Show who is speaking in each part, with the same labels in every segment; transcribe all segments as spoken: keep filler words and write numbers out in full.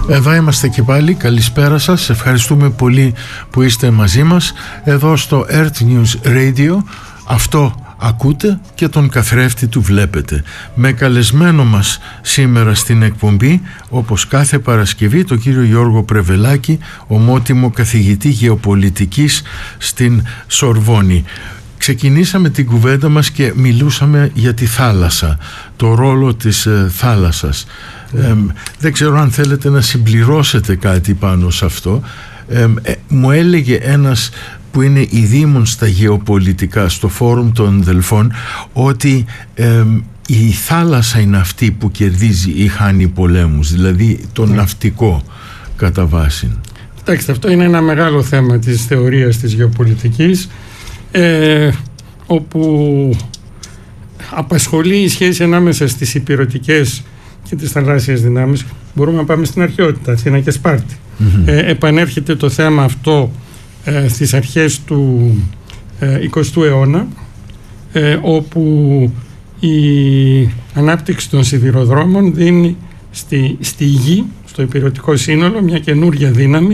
Speaker 1: Εδώ είμαστε και πάλι, καλησπέρα σας, ευχαριστούμε πολύ που είστε μαζί μας εδώ στο Earth News Radio. Αυτό ακούτε και τον καθρέφτη του βλέπετε, με καλεσμένο μας σήμερα στην εκπομπή, όπως κάθε Παρασκευή, τον κύριο Γιώργο Πρεβελάκη, ομότιμο καθηγητή γεωπολιτικής στην Σορβόνη. Ξεκινήσαμε την κουβέντα μας και μιλούσαμε για τη θάλασσα, το ρόλο της ε, θάλασσας. Ε, δεν ξέρω αν θέλετε να συμπληρώσετε κάτι πάνω σε αυτό. Ε, ε, μου έλεγε ένας που είναι ειδήμων στα γεωπολιτικά στο Φόρουμ των Δελφών ότι ε, η θάλασσα είναι αυτή που κερδίζει ή χάνει πολέμους, δηλαδή το mm. ναυτικό κατά βάση.
Speaker 2: Κοιτάξτε, αυτό είναι ένα μεγάλο θέμα της θεωρίας της γεωπολιτικής, ε, όπου απασχολεί η σχέση ανάμεσα στις υπηρετικές και τις θαλάσσιες δυνάμεις. Μπορούμε να πάμε στην αρχαιότητα, Αθήνα και Σπάρτη. Mm-hmm. Ε, επανέρχεται το θέμα αυτό ε, στις αρχές του ε, εικοστού αιώνα, ε, όπου η ανάπτυξη των σιδηροδρόμων δίνει στη, στη γη, στο υπηρετικό σύνολο, μια καινούργια δύναμη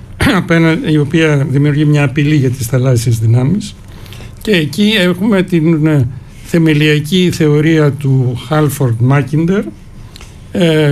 Speaker 2: η οποία δημιουργεί μια απειλή για τις θαλάσσιες δυνάμεις, και εκεί έχουμε την ε, θεμελιακή θεωρία του Χάλφορντ Μάκιντερ, ε,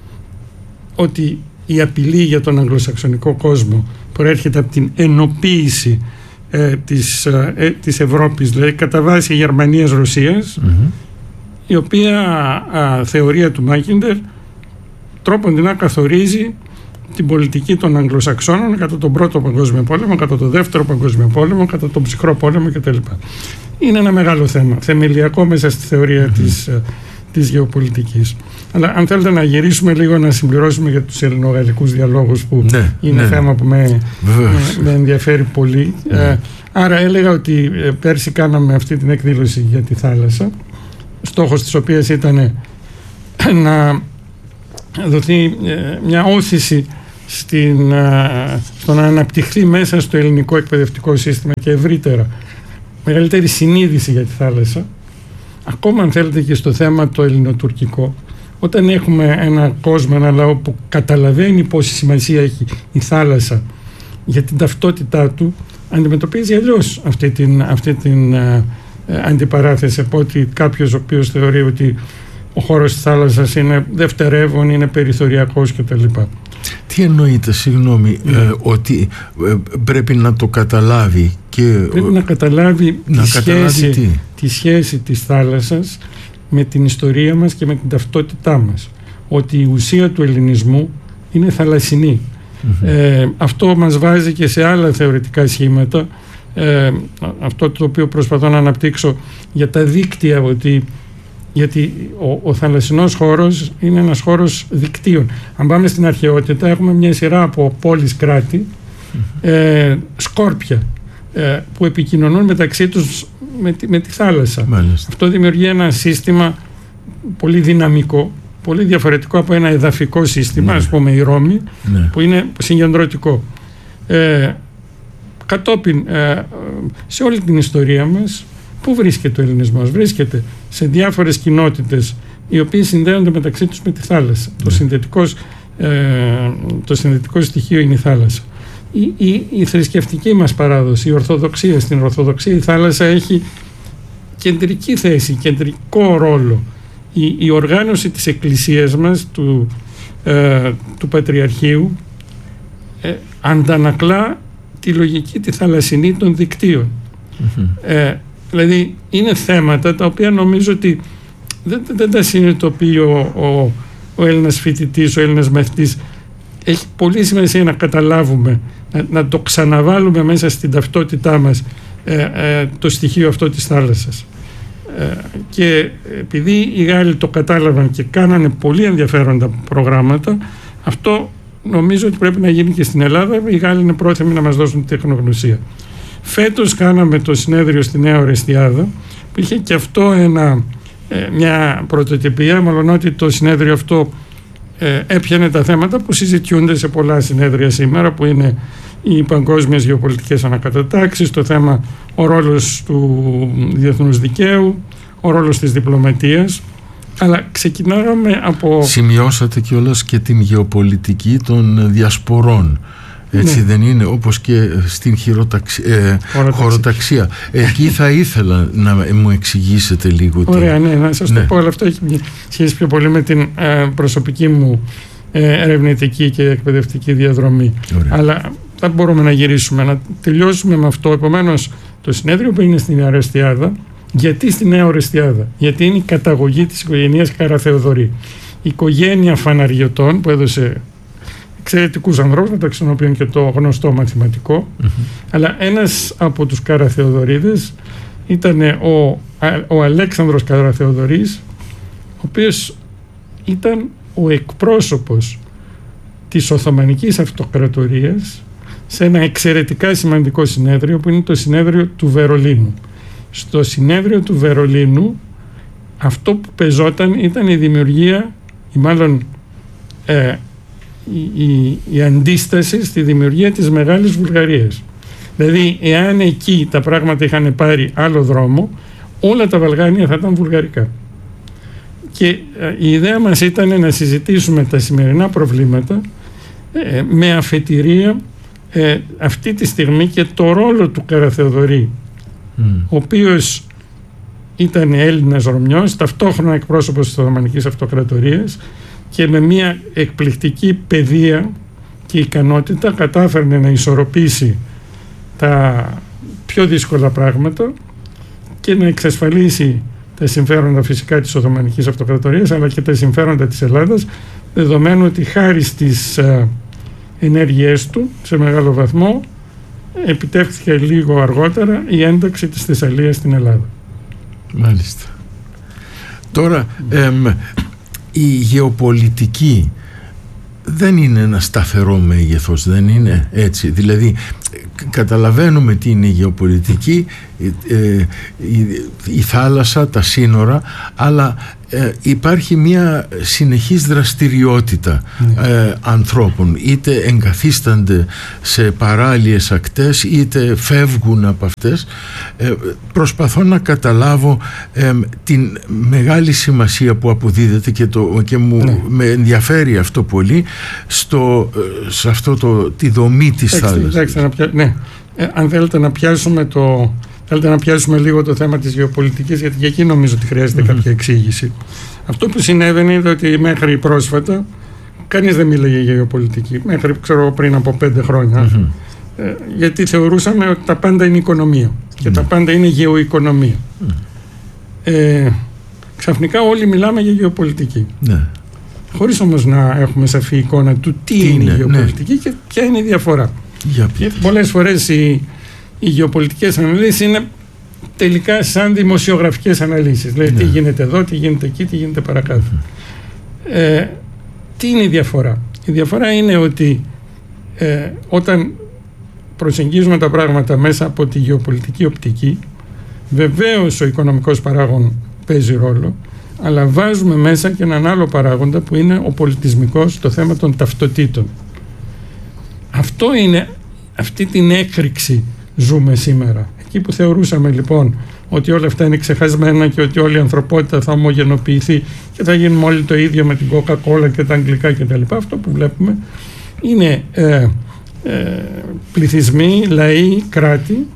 Speaker 2: ότι η απειλή για τον αγγλοσαξονικό κόσμο προέρχεται από την ενοποίηση ε, της, ε, της Ευρώπης, δηλαδή κατά βάση Γερμανίας-Ρωσίας, mm-hmm. η οποία α, θεωρία του Μάκιντερ τρόπον την καθορίζει την πολιτική των Αγγλοσαξώνων κατά τον Πρώτο Παγκόσμιο Πόλεμο, κατά τον Δεύτερο Παγκόσμιο Πόλεμο, κατά τον Ψυχρό Πόλεμο κτλ. Είναι ένα μεγάλο θέμα, θεμελιακό μέσα στη θεωρία mm-hmm. της, της γεωπολιτικής. Αλλά αν θέλετε να γυρίσουμε λίγο, να συμπληρώσουμε για τους ελληνογαλλικούς διαλόγους, που ναι, είναι ναι, θέμα που με, με, με ενδιαφέρει πολύ. Ναι. Ε, άρα έλεγα ότι ε, πέρσι κάναμε αυτή την εκδήλωση για τη θάλασσα, στόχος της οποίας ήταν να δοθεί ε, μια όθηση στην, ε, στο να αναπτυχθεί μέσα στο ελληνικό εκπαιδευτικό σύστημα και ευρύτερα μεγαλύτερη συνείδηση για τη θάλασσα, ακόμα αν θέλετε και στο θέμα το ελληνοτουρκικό. Όταν έχουμε ένα κόσμο, ένα λαό που καταλαβαίνει πόση σημασία έχει η θάλασσα για την ταυτότητά του, αντιμετωπίζει αλλιώς αυτή την, αυτή την ε, ε, αντιπαράθεση από ότι κάποιος ο οποίος θεωρεί ότι ο χώρος της θάλασσας είναι δευτερεύον, είναι περιθωριακός κτλ.
Speaker 1: Τι εννοείται, συγγνώμη, mm. ε, ότι ε, πρέπει να το καταλάβει και...
Speaker 2: Πρέπει να καταλάβει, να τη, καταλάβει σχέση, τη σχέση της θάλασσας με την ιστορία μας και με την ταυτότητά μας. Ότι η ουσία του ελληνισμού είναι θαλασσινή. Mm-hmm. Ε, αυτό μας βάζει και σε άλλα θεωρητικά σχήματα. Ε, αυτό το οποίο προσπαθώ να αναπτύξω για τα δίκτυα, ότι γιατί ο, ο θαλασσινός χώρος είναι ένας χώρος δικτύων. Αν πάμε στην αρχαιότητα, έχουμε μια σειρά από πόλεις κράτη, mm-hmm. ε, σκόρπια, ε, που επικοινωνούν μεταξύ τους με τη, με τη θάλασσα. Μάλιστα. Αυτό δημιουργεί ένα σύστημα πολύ δυναμικό, πολύ διαφορετικό από ένα εδαφικό σύστημα, ναι. ας πούμε η Ρώμη, ναι. που είναι συγκεντρωτικό. Ε, κατόπιν, ε, σε όλη την ιστορία μας, πού βρίσκεται ο ελληνισμός? Βρίσκεται σε διάφορες κοινότητες οι οποίες συνδέονται μεταξύ τους με τη θάλασσα. Ναι. Το, συνδετικός, ε, το συνδετικό στοιχείο είναι η θάλασσα. Η, η, η θρησκευτική μας παράδοση, η Ορθοδοξία, στην Ορθοδοξία η θάλασσα έχει κεντρική θέση, κεντρικό ρόλο. Η, η οργάνωση της εκκλησίας μας, του, ε, του Πατριαρχείου, ε, αντανακλά τη λογική τη θαλασσινή των δικτύων. Mm-hmm. Ε, δηλαδή είναι θέματα τα οποία νομίζω ότι δεν, δεν τα συνειδητοποιεί ο, ο, ο Έλληνας φοιτητής, ο Έλληνας μαθητής. Έχει πολύ σημασία να καταλάβουμε, να, να το ξαναβάλουμε μέσα στην ταυτότητά μας ε, ε, το στοιχείο αυτό της θάλασσας. Ε, και επειδή οι Γάλλοι το κατάλαβαν και κάνανε πολύ ενδιαφέροντα προγράμματα, αυτό νομίζω ότι πρέπει να γίνει και στην Ελλάδα. Οι Γάλλοι είναι πρόθυμοι να μας δώσουν τεχνογνωσία. Φέτος κάναμε το συνέδριο στη Νέα Ορεστιάδα, που είχε και αυτό ένα, ε, μια πρωτοτυπία, μάλλον ότι το συνέδριο αυτό ε, έπιανε τα θέματα που συζητιούνται σε πολλά συνέδρια σήμερα, που είναι οι παγκόσμιες γεωπολιτικές ανακατατάξεις, το θέμα, ο ρόλος του διεθνούς δικαίου, ο ρόλος της διπλωματίας. Αλλά ξεκινάγαμε από...
Speaker 1: Σημειώσατε κιόλας και την γεωπολιτική των διασπορών. Έτσι, ναι. Δεν είναι, όπως και στην χειροταξι... ε, χωροταξία. Εκεί θα ήθελα να μου εξηγήσετε λίγο.
Speaker 2: Ωραία, ναι, να σας ναι. το πω, αλλά αυτό έχει σχέση πιο πολύ με την ε, προσωπική μου ε, ερευνητική και εκπαιδευτική διαδρομή. Ωραία. Αλλά θα μπορούμε να γυρίσουμε, να τελειώσουμε με αυτό. Επομένως, το συνέδριο που είναι στην Νέα Ορεστιάδα, γιατί στη Νέα Ορεστιάδα? Γιατί είναι η καταγωγή της οικογένειας Καραθεοδωρή. Η οικογένεια φαναριωτών που έδωσε εξαιρετικούς ανθρώπους, μεταξύ των οποίων και το γνωστό μαθηματικό, mm-hmm. αλλά ένας από τους Καραθεοδωρίδες ήταν ο, ο Αλέξανδρος Καραθεοδωρής, ο οποίος ήταν ο εκπρόσωπος της Οθωμανικής Αυτοκρατορίας σε ένα εξαιρετικά σημαντικό συνέδριο που είναι το συνέδριο του Βερολίνου. Στο συνέδριο του Βερολίνου αυτό που πεζόταν ήταν η δημιουργία, ή μάλλον ε, η, η, η αντίσταση στη δημιουργία της Μεγάλης Βουλγαρίας. Δηλαδή, εάν εκεί τα πράγματα είχαν πάρει άλλο δρόμο, όλα τα Βαλκάνια θα ήταν βουλγαρικά. Και ε, η ιδέα μας ήταν να συζητήσουμε τα σημερινά προβλήματα ε, με αφετηρία ε, αυτή τη στιγμή και το ρόλο του Καραθεοδωρή, mm. ο οποίος ήταν Έλληνας Ρωμιός, ταυτόχρονα εκπρόσωπος της Οθωμανικής Αυτοκρατορίας και με μια εκπληκτική παιδεία και ικανότητα κατάφερνε να ισορροπήσει τα πιο δύσκολα πράγματα και να εξασφαλίσει τα συμφέροντα φυσικά της Οθωμανικής Αυτοκρατορίας αλλά και τα συμφέροντα της Ελλάδας, δεδομένου ότι χάρη στις ε, ενέργειές του σε μεγάλο βαθμό επιτεύχθηκε λίγο αργότερα η ένταξη της Θεσσαλίας στην Ελλάδα.
Speaker 1: Μάλιστα. Τώρα εμ, η γεωπολιτική δεν είναι ένα σταθερό μέγεθος, δεν είναι έτσι? Δηλαδή καταλαβαίνουμε τι είναι η γεωπολιτική, ε, ε, η, η θάλασσα, τα σύνορα, αλλά ε, υπάρχει μια συνεχής δραστηριότητα mm. ε, ανθρώπων, είτε εγκαθίστανται σε παράλιες ακτές είτε φεύγουν από αυτές. ε, προσπαθώ να καταλάβω ε, την μεγάλη σημασία που αποδίδεται και, το, και μου mm. με ενδιαφέρει αυτό πολύ στο, σε αυτό το, τη δομή της θάλασσας.
Speaker 2: Ναι. Ε, αν θέλετε να πιάσουμε το θέλετε να πιάσουμε λίγο το θέμα της γεωπολιτικής, γιατί και εκεί νομίζω ότι χρειάζεται mm-hmm. κάποια εξήγηση. Αυτό που συνέβαινε είναι ότι μέχρι πρόσφατα κανείς δεν μίλαγε για γεωπολιτική, μέχρι ξέρω πριν από πέντε χρόνια, mm-hmm. ε, γιατί θεωρούσαμε ότι τα πάντα είναι οικονομία και mm-hmm. τα πάντα είναι γεωοικονομία. Mm-hmm. ε, ξαφνικά όλοι μιλάμε για γεωπολιτική, mm-hmm. χωρίς όμως να έχουμε σαφή εικόνα του τι, τι είναι, είναι η γεωπολιτική ναι. και ποια είναι η διαφορά. Και πολλές φορές οι, οι γεωπολιτικές αναλύσεις είναι τελικά σαν δημοσιογραφικές αναλύσεις. Δηλαδή ναι. τι γίνεται εδώ, τι γίνεται εκεί, τι γίνεται παρακάτω. Mm-hmm. Ε, τι είναι η διαφορά? Η διαφορά είναι ότι ε, όταν προσεγγίζουμε τα πράγματα μέσα από τη γεωπολιτική οπτική, βεβαίως ο οικονομικός παράγων παίζει ρόλο, αλλά βάζουμε μέσα και έναν άλλο παράγοντα που είναι ο πολιτισμικός, το θέμα των ταυτοτήτων. Αυτό είναι, αυτή την έκρηξη ζούμε σήμερα. Εκεί που θεωρούσαμε λοιπόν ότι όλα αυτά είναι ξεχασμένα και ότι όλη η ανθρωπότητα θα ομογενοποιηθεί και θα γίνουμε όλοι το ίδιο με την Coca-Cola και τα αγγλικά κτλ. Αυτό που βλέπουμε είναι ε, ε, πληθυσμοί, λαοί, κράτη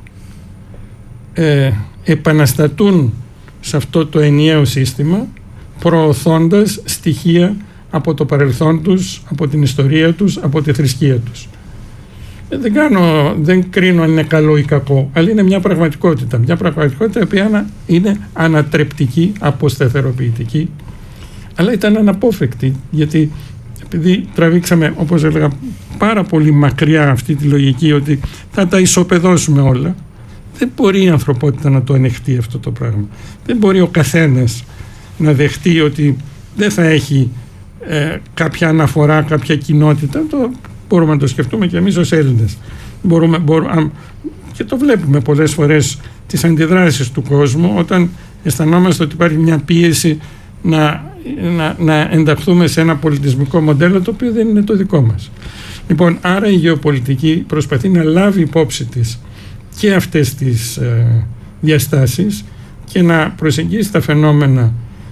Speaker 2: ε, επαναστατούν σε αυτό το ενιαίο σύστημα, προωθώντας στοιχεία από το παρελθόν τους, από την ιστορία τους, από τη θρησκεία τους. Δεν, κάνω, δεν κρίνω αν είναι καλό ή κακό, αλλά είναι μια πραγματικότητα. Μια πραγματικότητα η οποία είναι ανατρεπτική, αποσταθεροποιητική, αλλά ήταν αναπόφευκτη, γιατί επειδή τραβήξαμε, όπως έλεγα, πάρα πολύ μακριά αυτή τη λογική ότι θα τα ισοπεδώσουμε όλα, δεν μπορεί η ανθρωπότητα να το ανεχτεί αυτό το πράγμα. Δεν μπορεί ο καθένας να δεχτεί ότι δεν θα έχει ε, κάποια αναφορά, κάποια κοινότητα. Το μπορούμε να το σκεφτούμε και εμείς ως Έλληνες. Μπορούμε, μπορούμε, και το βλέπουμε πολλές φορές τις αντιδράσεις του κόσμου όταν αισθανόμαστε ότι υπάρχει μια πίεση να, να, να ενταχθούμε σε ένα πολιτισμικό μοντέλο το οποίο δεν είναι το δικό μας. Λοιπόν, άρα η γεωπολιτική προσπαθεί να λάβει υπόψη της και αυτές τις ε, διαστάσεις και να προσεγγίσει τα φαινόμενα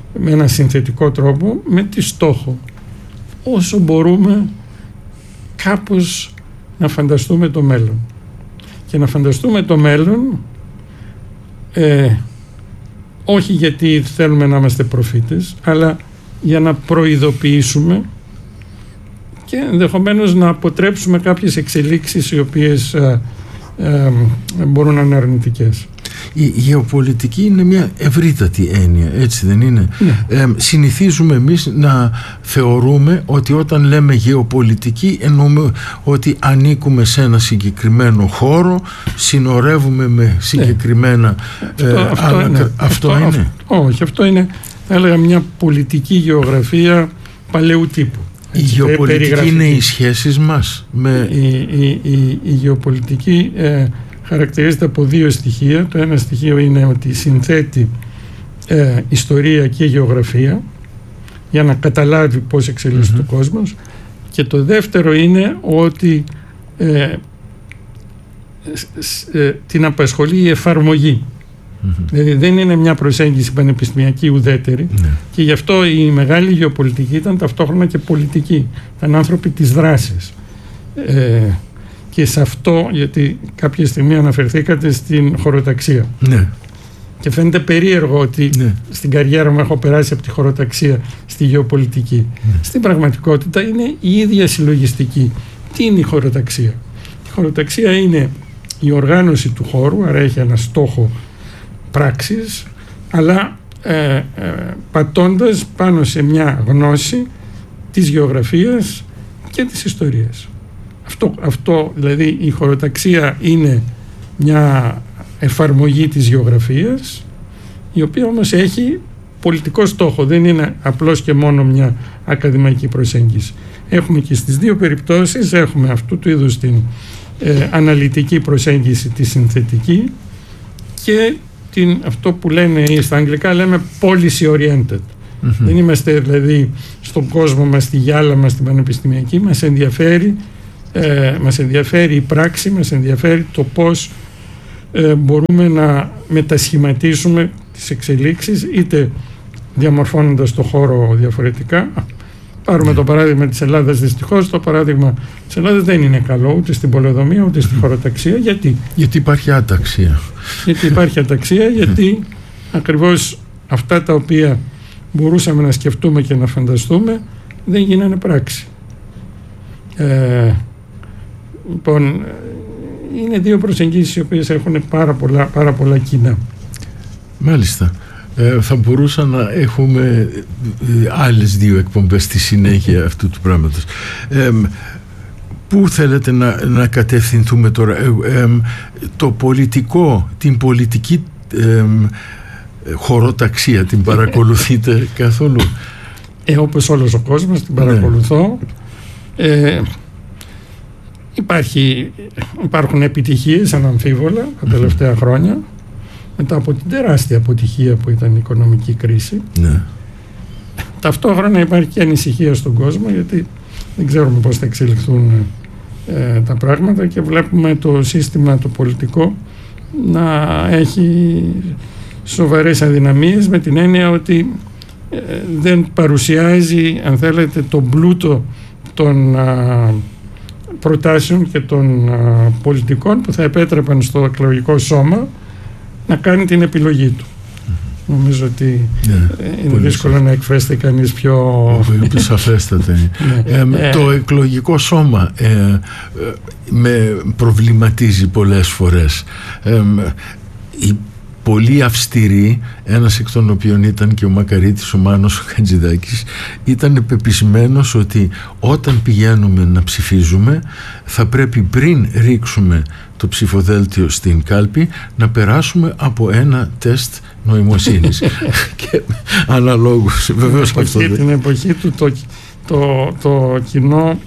Speaker 2: με ένα συνθετικό τρόπο, με τι στόχο όσο μπορούμε κάπως να φανταστούμε το μέλλον. Και να φανταστούμε το μέλλον ε, όχι γιατί θέλουμε να είμαστε προφήτες, αλλά για να προειδοποιήσουμε και ενδεχομένως να αποτρέψουμε κάποιες εξελίξεις οι οποίες ε, ε, μπορούν να είναι αρνητικές.
Speaker 1: Η γεωπολιτική είναι μια ευρύτατη έννοια, έτσι δεν είναι?
Speaker 2: Ναι.
Speaker 1: Ε, συνηθίζουμε εμείς να θεωρούμε ότι όταν λέμε γεωπολιτική εννοούμε ότι ανήκουμε σε ένα συγκεκριμένο χώρο, συνορεύουμε με συγκεκριμένα...
Speaker 2: Ναι. Ε, αυτό, αυτό, είναι.
Speaker 1: αυτό,
Speaker 2: αυτό
Speaker 1: είναι.
Speaker 2: Αυτό, όχι, αυτό είναι, θα έλεγα, μια πολιτική γεωγραφία παλαιού τύπου.
Speaker 1: Η γεωπολιτική είναι οι σχέσεις μας με...
Speaker 2: Η, η, η, η γεωπολιτική ε, χαρακτηρίζεται από δύο στοιχεία. Το ένα στοιχείο είναι ότι συνθέτει ε, ιστορία και γεωγραφία για να καταλάβει πώς εξελίσσεται mm-hmm. ο κόσμος, και το δεύτερο είναι ότι ε, ε, ε, την απασχολεί η εφαρμογή. Mm-hmm. Δηλαδή δεν είναι μια προσέγγιση πανεπιστημιακή ουδέτερη mm-hmm. και γι' αυτό η μεγάλη γεωπολιτική ήταν ταυτόχρονα και πολιτική. Ήταν άνθρωποι της δράσης. Ε, και σε αυτό, γιατί κάποια στιγμή αναφερθήκατε στην χωροταξία.
Speaker 1: Ναι.
Speaker 2: Και φαίνεται περίεργο ότι ναι. στην καριέρα μου έχω περάσει από τη χωροταξία στη γεωπολιτική. Ναι. Στην πραγματικότητα είναι η ίδια συλλογιστική. Τι είναι η χωροταξία? Η χωροταξία είναι η οργάνωση του χώρου, άρα έχει ένα στόχο πράξης, αλλά ε, ε, πατώντας πάνω σε μια γνώση της γεωγραφίας και της ιστορίας. Αυτό, αυτό δηλαδή η χωροταξία είναι μια εφαρμογή της γεωγραφίας, η οποία όμως έχει πολιτικό στόχο, δεν είναι απλώς και μόνο μια ακαδημαϊκή προσέγγιση. Έχουμε και στις δύο περιπτώσεις, έχουμε αυτού του είδους την ε, αναλυτική προσέγγιση, τη συνθετική, και την, αυτό που λένε στα αγγλικά λέμε policy oriented. Mm-hmm. Δεν είμαστε δηλαδή στον κόσμο μας, στη γυάλα μας, στην πανεπιστημιακή. Μας ενδιαφέρει, ε, μας ενδιαφέρει η πράξη, μας ενδιαφέρει το πώς ε, μπορούμε να μετασχηματίσουμε τις εξελίξεις, είτε διαμορφώνοντας το χώρο διαφορετικά. Πάρουμε yeah. το παράδειγμα της Ελλάδας. Δυστυχώς το παράδειγμα της Ελλάδας δεν είναι καλό ούτε στην πολεοδομία ούτε στη χωροταξία. Γιατί?
Speaker 1: Γιατί υπάρχει αταξία.
Speaker 2: Γιατί υπάρχει αταξία, γιατί ακριβώς αυτά τα οποία μπορούσαμε να σκεφτούμε και να φανταστούμε δεν γίνανε πράξη. Ε, λοιπόν, είναι δύο προσεγγίσεις οι οποίες έχουν πάρα πολλά, πάρα πολλά κοινά.
Speaker 1: Μάλιστα. Ε, θα μπορούσα να έχουμε ε, άλλες δύο εκπομπές στη συνέχεια αυτού του πράγματος. Ε, πού θέλετε να, να κατευθυνθούμε τώρα? Ε, ε, το πολιτικό, την πολιτική ε, χωροταξία την παρακολουθείτε καθόλου?
Speaker 2: Ε, όπως όλος ο κόσμος την παρακολουθώ. Ναι. Ε, υπάρχει, υπάρχουν επιτυχίες αναμφίβολα τα τελευταία mm-hmm. χρόνια, μετά από την τεράστια αποτυχία που ήταν η οικονομική κρίση.
Speaker 1: Ναι.
Speaker 2: Ταυτόχρονα υπάρχει και ανησυχία στον κόσμο, γιατί δεν ξέρουμε πώς θα εξελιχθούν ε, τα πράγματα, και βλέπουμε το σύστημα το πολιτικό να έχει σοβαρές αδυναμίες, με την έννοια ότι ε, δεν παρουσιάζει, αν θέλετε, τον πλούτο των α, προτάσεων και των α, πολιτικών που θα επέτρεπαν στο εκλογικό σώμα να κάνει την επιλογή του. Mm-hmm. Νομίζω ότι yeah, είναι δύσκολο σαφ... να εκφραστεί κανείς πιο...
Speaker 1: σαφέστατα. ε, ε, το εκλογικό σώμα ε, ε, με προβληματίζει πολλές φορές. Ε, η πολύ αυστηροί, ένας εκ των οποίων ήταν και ο Μακαρίτης, ο Μάνος ο Χατζηδάκης, ήταν πεπισμένος ότι όταν πηγαίνουμε να ψηφίζουμε θα πρέπει πριν ρίξουμε το ψηφοδέλτιο στην κάλπη να περάσουμε από ένα τεστ νοημοσύνης. Και αναλόγως βεβαίως
Speaker 2: την εποχή, την εποχή του το, το, το κοινό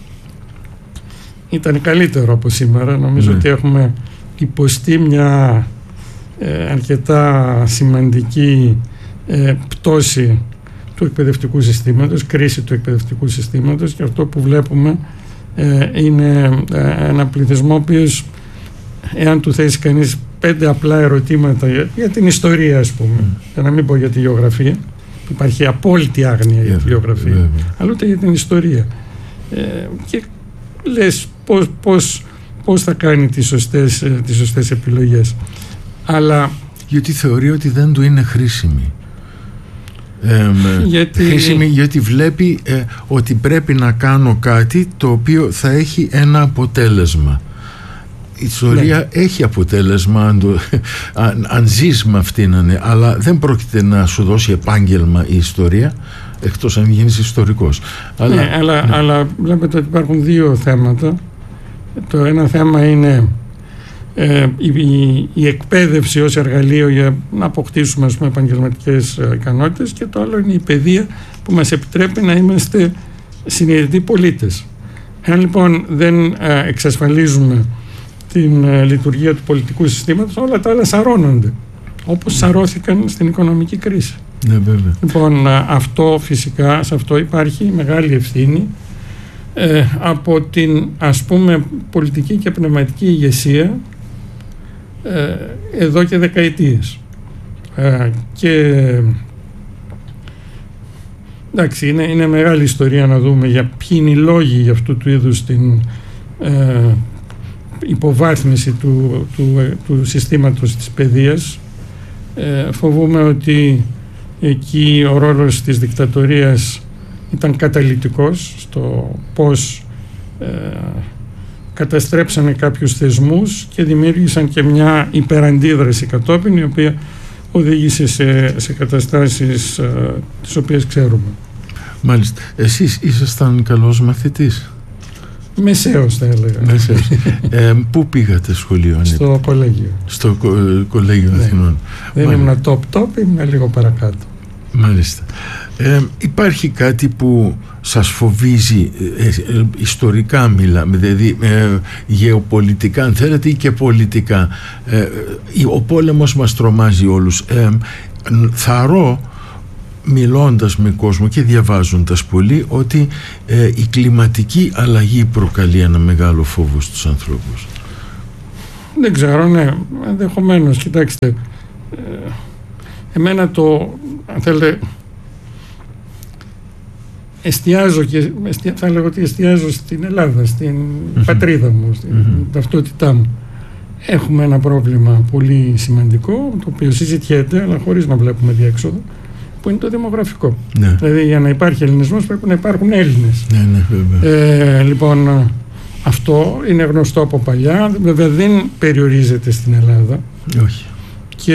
Speaker 2: ήταν καλύτερο από σήμερα. Νομίζω ναι. ότι έχουμε υποστεί μια ε, αρκετά σημαντική ε, πτώση του εκπαιδευτικού συστήματος, κρίση του εκπαιδευτικού συστήματος, και αυτό που βλέπουμε ε, είναι ε, ένα πληθυσμό ο οποίος, εάν του θέσει κανείς πέντε απλά ερωτήματα για, για την ιστορία, ας πούμε, mm. για να μην πω για τη γεωγραφία, υπάρχει απόλυτη άγνοια για τη βιογραφία, yeah, yeah. αλλά ούτε για την ιστορία. Ε, και λες πώς, πώς, πώς θα κάνει τις σωστές, τις σωστές επιλογές. Αλλά
Speaker 1: γιατί θεωρεί ότι δεν του είναι χρήσιμη. Ε, γιατί... χρήσιμη γιατί βλέπει ε, ότι πρέπει να κάνω κάτι το οποίο θα έχει ένα αποτέλεσμα. Η ιστορία ναι. έχει αποτέλεσμα αν, το, αν, αν ζεις με αυτήν, αλλά δεν πρόκειται να σου δώσει επάγγελμα η ιστορία, εκτός αν γίνεις ιστορικός. Αλλά,
Speaker 2: ναι, αλλά, ναι. αλλά βλέπετε ότι υπάρχουν δύο θέματα. Το ένα θέμα είναι ε, η, η εκπαίδευση ως εργαλείο για να αποκτήσουμε, ας πούμε, επαγγελματικές ικανότητες, και το άλλο είναι η παιδεία που μας επιτρέπει να είμαστε συνειδητοί πολίτες. Εάν λοιπόν δεν ε, εξασφαλίζουμε την ε, λειτουργία του πολιτικού συστήματος, όλα τα άλλα σαρώνονται, όπως σαρώθηκαν στην οικονομική κρίση.
Speaker 1: Ναι, βέβαια.
Speaker 2: Λοιπόν, αυτό φυσικά, σε αυτό υπάρχει μεγάλη ευθύνη ε, από την, ας πούμε, πολιτική και πνευματική ηγεσία ε, εδώ και δεκαετίες. Ε, και εντάξει, είναι, είναι μεγάλη ιστορία να δούμε για ποιοι είναι οι λόγοι για αυτού του είδους την ε, υποβάθμιση του, του, του συστήματος της παιδείας. Ε, φοβούμαι ότι εκεί ο ρόλος της δικτατορίας ήταν καταλυτικός στο πώς ε, καταστρέψανε κάποιους θεσμούς και δημιούργησαν και μια υπεραντίδραση κατόπιν, η οποία οδήγησε σε, σε καταστάσεις ε, τις οποίες ξέρουμε.
Speaker 1: Μάλιστα. Εσείς ήσασταν καλός μαθητής?
Speaker 2: Μεσαίος, θα έλεγα.
Speaker 1: Μεσαίος. ε, πού πήγατε σχολείο?
Speaker 2: Στο κολέγιο.
Speaker 1: Στο κο, κολέγιο ναι. Αθηνών.
Speaker 2: Δεν ήμουν top-top, ήμουν λίγο παρακάτω.
Speaker 1: Μάλιστα. Ε, υπάρχει κάτι που σας φοβίζει, ε, ε, ιστορικά μιλάμε, δηλαδή ε, γεωπολιτικά αν θέλετε, ή και πολιτικά? Ε, ο πόλεμος μας τρομάζει όλους. Ε, θαρώ, μιλώντας με κόσμο και διαβάζοντας πολύ, ότι ε, η κλιματική αλλαγή προκαλεί ένα μεγάλο φόβο στους ανθρώπους.
Speaker 2: Δεν ξέρω, ναι, ενδεχομένως. Κοιτάξτε, ε, εμένα το, αν θέλετε, εστιάζω και εστια, θα λέγω ότι εστιάζω στην Ελλάδα, στην mm-hmm. πατρίδα μου, στην mm-hmm. ταυτότητά μου. Έχουμε ένα πρόβλημα πολύ σημαντικό, το οποίο συζητιέται, αλλά χωρίς να βλέπουμε διέξοδο, που είναι το δημογραφικό. Ναι. Δηλαδή, για να υπάρχει ελληνισμός πρέπει να υπάρχουν Έλληνες.
Speaker 1: Ναι, ναι, βέβαια.
Speaker 2: Ε, λοιπόν, αυτό είναι γνωστό από παλιά, βέβαια δεν περιορίζεται στην Ελλάδα.
Speaker 1: Όχι.
Speaker 2: Και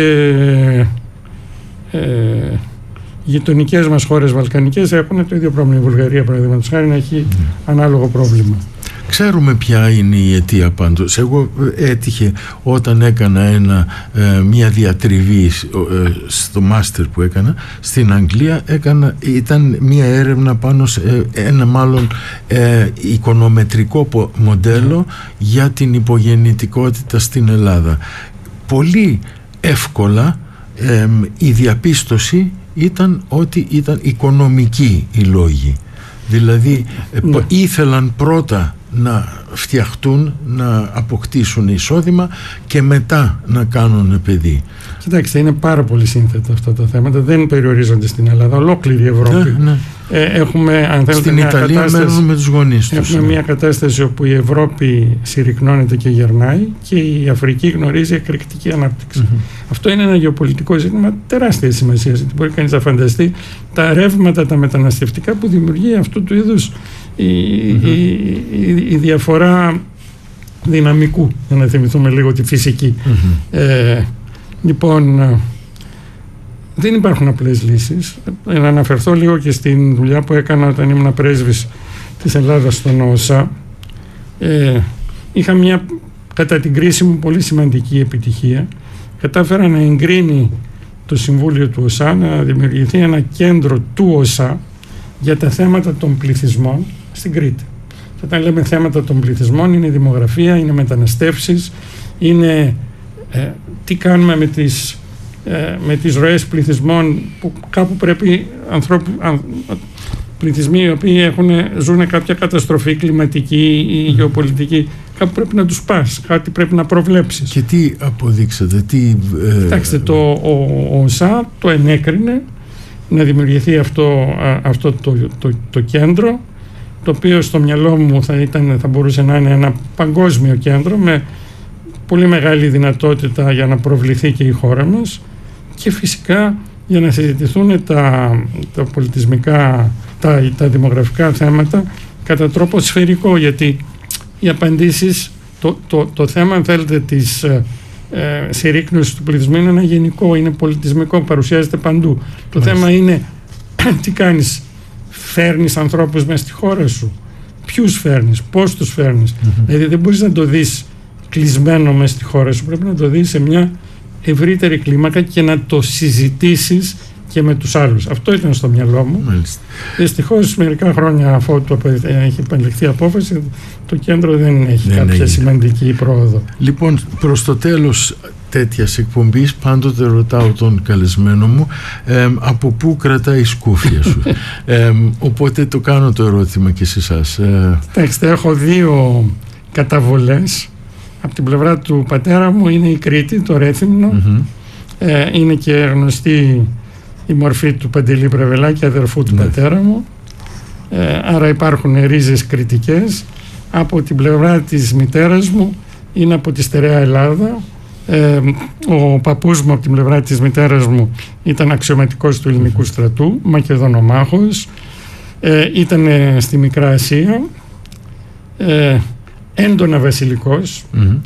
Speaker 2: ε, οι γειτονικές μας χώρες βαλκανικές έχουν το ίδιο πρόβλημα. Η Βουλγαρία, παραδείγματος χάρη, να έχει mm. ανάλογο πρόβλημα.
Speaker 1: Ξέρουμε ποια είναι η αιτία πάντως. Εγώ έτυχε όταν έκανα ένα, ε, μια διατριβή ε, στο μάστερ που έκανα στην Αγγλία, έκανα, ήταν μια έρευνα πάνω σε ένα μάλλον ε, οικονομετρικό μοντέλο για την υπογεννητικότητα στην Ελλάδα. Πολύ εύκολα ε, η διαπίστωση ήταν ότι ήταν οικονομικοί οι λόγοι. Δηλαδή ναι. ήθελαν πρώτα να φτιαχτούν, να αποκτήσουν εισόδημα και μετά να κάνουν παιδί.
Speaker 2: Κοιτάξτε, είναι πάρα πολύ σύνθετα αυτά τα θέματα. Δεν περιορίζονται στην Ελλάδα, ολόκληρη η Ευρώπη. Ναι, ναι. Ε, έχουμε, αν θέλετε,
Speaker 1: στην
Speaker 2: μια
Speaker 1: Ιταλία
Speaker 2: κατάσταση,
Speaker 1: μένουν με τους γονείς τους.
Speaker 2: Έχουμε ναι. μια κατάσταση όπου η Ευρώπη συρρυκνώνεται και γερνάει και η Αφρική γνωρίζει εκρηκτική ανάπτυξη. Mm-hmm. Αυτό είναι ένα γεωπολιτικό ζήτημα τεράστια σημασία. Γιατί μπορεί κανείς να φανταστεί τα ρεύματα, τα μεταναστευτικά που δημιουργεί αυτού του είδους η, mm-hmm. η, η, η διαφορά δυναμικού, για να θυμηθούμε λίγο τη φυσική. Mm-hmm. Ε, λοιπόν, δεν υπάρχουν απλές λύσεις. Να αναφερθώ λίγο και στην δουλειά που έκανα όταν ήμουν πρέσβης της Ελλάδας στον ΟΣΑ. Ε, είχα μια, κατά την κρίση μου, πολύ σημαντική επιτυχία. Κατάφερα να εγκρίνει το Συμβούλιο του ΟΣΑ να δημιουργηθεί ένα κέντρο του ΟΣΑ για τα θέματα των πληθυσμών στην Κρήτη. Και όταν λέμε θέματα των πληθυσμών, είναι η δημογραφία, είναι μεταναστεύσεις, είναι ε, τι κάνουμε με τις, ε, με τις ροές πληθυσμών που κάπου πρέπει ανθρώπου, αν, πληθυσμοί οι οποίοι έχουν, ζουν κάποια καταστροφή κλιματική ή γεωπολιτική, κάπου πρέπει να τους πας, κάτι πρέπει να προβλέψεις.
Speaker 1: Και τι αποδείξατε, τι...
Speaker 2: Ε... Κοιτάξτε, το, ο, ο ΟΣΑ το ενέκρινε να δημιουργηθεί αυτό, αυτό το, το, το κέντρο, το οποίο στο μυαλό μου θα, ήταν, θα μπορούσε να είναι ένα παγκόσμιο κέντρο με πολύ μεγάλη δυνατότητα για να προβληθεί και η χώρα μας, και φυσικά για να συζητηθούν τα, τα πολιτισμικά, τα, τα δημογραφικά θέματα κατά τρόπο σφαιρικό, γιατί οι απαντήσεις, το, το, το θέμα αν θέλετε της ε, συρρίκνωσης του πληθυσμού είναι ένα γενικό, είναι πολιτισμικό, παρουσιάζεται παντού. Το Μάλιστα. θέμα είναι τι κάνεις, φέρνεις ανθρώπους μέσα στη χώρα σου, ποιους φέρνεις, πώς τους φέρνεις. Mm-hmm. Δηλαδή δεν μπορείς να το δεις κλεισμένο μέσα στη χώρα σου, πρέπει να το δεις σε μια ευρύτερη κλίμακα και να το συζητήσεις και με τους άλλους. Αυτό ήταν στο μυαλό μου. Μάλιστα. Δυστυχώς μερικά χρόνια αφού το έχει επανεληφθεί απόφαση, το κέντρο δεν έχει δεν κάποια έγινε. σημαντική πρόοδο.
Speaker 1: Λοιπόν, προς το τέλος τέτοιας εκπομπής πάντοτε ρωτάω τον καλεσμένο μου ε, από πού κρατάει η σκούφια σου. ε, οπότε το κάνω το ερώτημα και σε εσάς.
Speaker 2: Κοιτάξτε, έχω δύο καταβολές. Από την πλευρά του πατέρα μου είναι η Κρήτη, το Ρέθυμνο. Mm-hmm. Ε, είναι και γνωστή η μορφή του Παντελή Πρεβελάκη, αδερφού του mm-hmm. πατέρα μου. Ε, άρα υπάρχουν ρίζες κριτικές. Από την πλευρά της μητέρας μου είναι από τη στερεά Ελλάδα. Ε, ο παππούς μου από την πλευρά της μητέρας μου ήταν αξιωματικός του ελληνικού mm-hmm. στρατού, Μακεδονομάχος. Ε, ήταν στη Μικρά Ασία. Ε, έντονα βασιλικός mm-hmm.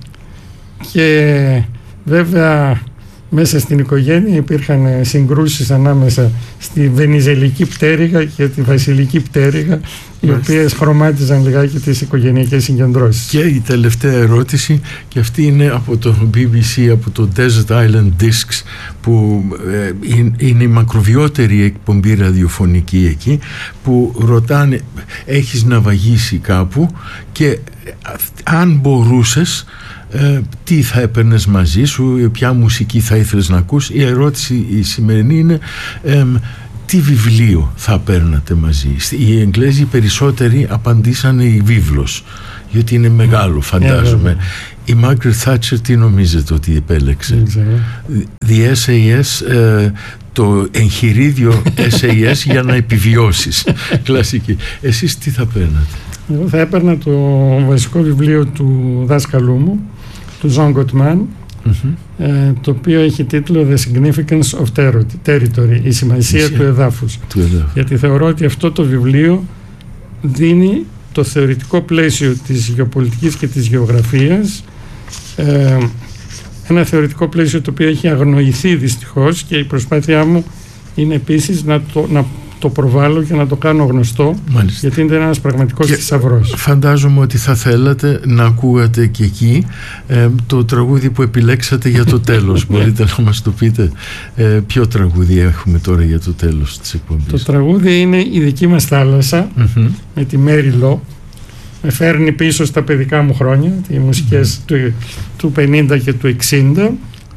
Speaker 2: και βέβαια μέσα στην οικογένεια υπήρχαν συγκρούσεις ανάμεσα στη βενιζελική πτέρυγα και τη βασιλική πτέρυγα, οι οποίες χρωμάτιζαν λιγάκι τις οικογενειακές συγκεντρώσεις.
Speaker 1: Και η τελευταία ερώτηση, και αυτή είναι από το μπι μπι σι, από το Desert Island Discs, που ε, είναι η μακροβιότερη εκπομπή ραδιοφωνική εκεί, που ρωτάνε, έχεις ναυαγήσει κάπου και αν μπορούσες, Ε, τι θα έπαιρνες μαζί σου, ποια μουσική θα ήθελες να ακούς. Η ερώτηση η σημερινή είναι ε, τι βιβλίο θα παίρνατε μαζί. Οι Εγγλέζοι περισσότεροι απαντήσανε η βίβλος, γιατί είναι μεγάλο φαντάζομαι. Η Μάργκρετ Θάτσερ τι νομίζετε ότι επέλεξε? The ες έι ες, ε, το εγχειρίδιο ες έι ες για να επιβιώσεις. Κλασική. Εσείς τι θα παίρνατε?
Speaker 2: Εγώ θα έπαιρνα το βασικό βιβλίο του δάσκαλού μου, του Ζαν Γκοτμάν, mm-hmm. ε, το οποίο έχει τίτλο The Significance of Territory, η σημασία Ισία. του εδάφους.
Speaker 1: Του εδάφου.
Speaker 2: Γιατί θεωρώ ότι αυτό το βιβλίο δίνει το θεωρητικό πλαίσιο της γεωπολιτικής και της γεωγραφίας, ε, ένα θεωρητικό πλαίσιο το οποίο έχει αγνοηθεί δυστυχώς, και η προσπάθειά μου είναι επίσης να το, να το προβάλλω και να το κάνω γνωστό. Μάλιστα. Γιατί είναι ένας πραγματικός θησαυρός.
Speaker 1: Φαντάζομαι ότι θα θέλατε να ακούγατε και εκεί ε, το τραγούδι που επιλέξατε για το τέλος. Μπορείτε να μας το πείτε ε, ποιο τραγούδι έχουμε τώρα για το τέλος της εκπομπής?
Speaker 2: Το τραγούδι είναι «Η δική μας θάλασσα» mm-hmm. με τη Μέρι Λό. Με φέρνει πίσω στα παιδικά μου χρόνια, οι μουσικές mm-hmm. του, του πενήντα και του εξήντα,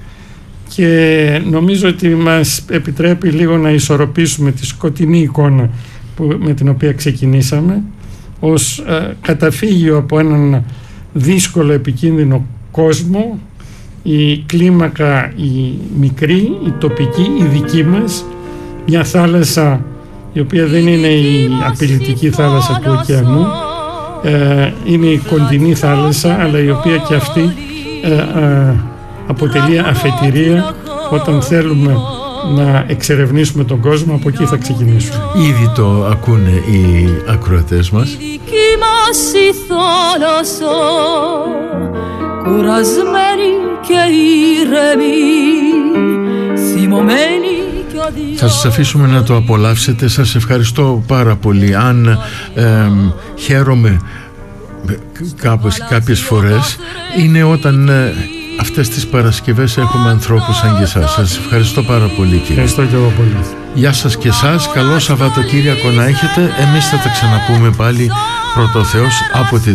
Speaker 2: και νομίζω ότι μας επιτρέπει λίγο να ισορροπήσουμε τη σκοτεινή εικόνα που, με την οποία ξεκινήσαμε, ως ε, καταφύγιο από έναν δύσκολο επικίνδυνο κόσμο, η κλίμακα η μικρή, η τοπική, η δική μας, μια θάλασσα η οποία δεν είναι η απειλητική θάλασσα του ωκεανού, ε, είναι η κοντινή θάλασσα, αλλά η οποία και αυτή ε, ε, αποτελεί αφετηρία όταν θέλουμε να εξερευνήσουμε τον κόσμο. Από εκεί θα ξεκινήσουμε.
Speaker 1: Ήδη το ακούνε οι ακροατές μας.
Speaker 3: Η δική μας η θάλασσα, κουρασμένη και ήρεμη, θυμωμένη.
Speaker 1: Θα σας αφήσουμε να το απολαύσετε. Σας ευχαριστώ πάρα πολύ. Αν ε, χαίρομαι κάπως, κάποιες φορές, είναι όταν ε, αυτές τις Παρασκευές έχουμε ανθρώπους σαν και εσάς. Σας ευχαριστώ πάρα πολύ, κύριε.
Speaker 2: Ευχαριστώ και εγώ πολύ.
Speaker 1: Γεια σας και εσάς. Καλό Σαββατοκύριακο να έχετε. Εμείς θα τα ξαναπούμε πάλι, πρώτο Θεός, από τη